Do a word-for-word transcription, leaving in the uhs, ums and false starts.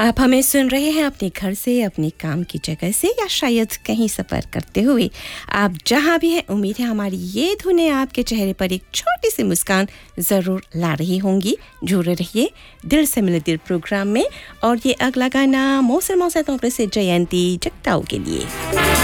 आप हमें सुन रहे हैं अपने घर से, अपने काम की जगह से, या शायद कहीं सफ़र करते हुए। आप जहां भी हैं, उम्मीद है हमारी ये धुनें आपके चेहरे पर एक छोटी सी मुस्कान ज़रूर ला रही होंगी। जुड़े रहिए दिल से मिले दिल प्रोग्राम में। और ये अगला गाना मौसम मौसम से जयंती जगताऊ के लिए।